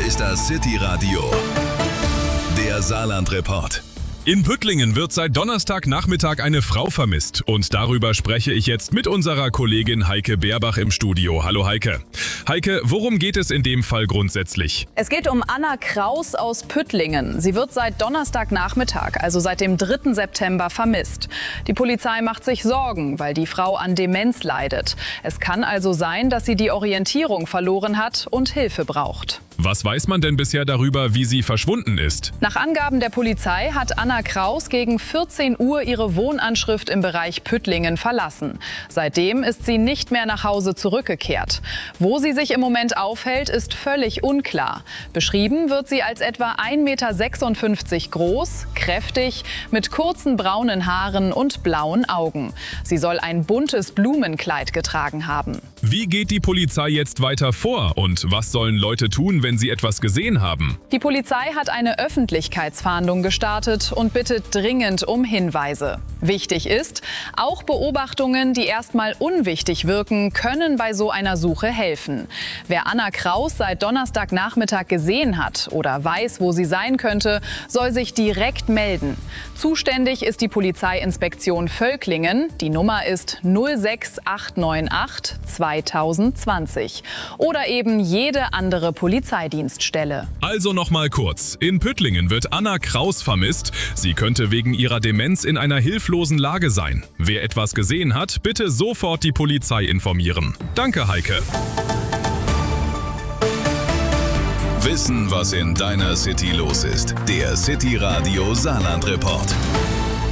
ist das City Radio, der Saarland-Report. In Püttlingen wird seit Donnerstagnachmittag eine Frau vermisst. Und darüber spreche ich jetzt mit unserer Kollegin Heike Beerbach im Studio. Hallo Heike. Heike, worum geht es in dem Fall grundsätzlich? Es geht um Anna Kraus aus Püttlingen. Sie wird seit Donnerstagnachmittag, also seit dem 3. September, vermisst. Die Polizei macht sich Sorgen, weil die Frau an Demenz leidet. Es kann also sein, dass sie die Orientierung verloren hat und Hilfe braucht. Was weiß man denn bisher darüber, wie sie verschwunden ist? Nach Angaben der Polizei hat Anna Kraus gegen 14 Uhr ihre Wohnanschrift im Bereich Püttlingen verlassen. Seitdem ist sie nicht mehr nach Hause zurückgekehrt. Wo sie sich im Moment aufhält, ist völlig unklar. Beschrieben wird sie als etwa 1,56 Meter groß, kräftig, mit kurzen braunen Haaren und blauen Augen. Sie soll ein buntes Blumenkleid getragen haben. Wie geht die Polizei jetzt weiter vor und was sollen Leute tun, wenn sie etwas gesehen haben? Die Polizei hat eine Öffentlichkeitsfahndung gestartet und bittet dringend um Hinweise. Wichtig ist, auch Beobachtungen, die erstmal unwichtig wirken, können bei so einer Suche helfen. Wer Anna Kraus seit Donnerstagnachmittag gesehen hat oder weiß, wo sie sein könnte, soll sich direkt melden. Zuständig ist die Polizeiinspektion Völklingen. Die Nummer ist 06898 2020 oder eben jede andere Polizeidienststelle. Also noch mal kurz. In Püttlingen wird Anna Kraus vermisst. Sie könnte wegen ihrer Demenz in einer hilflosen Lage sein. Wer etwas gesehen hat, bitte sofort die Polizei informieren. Danke, Heike. Wissen, was in deiner City los ist. Der City Radio Saarland-Report.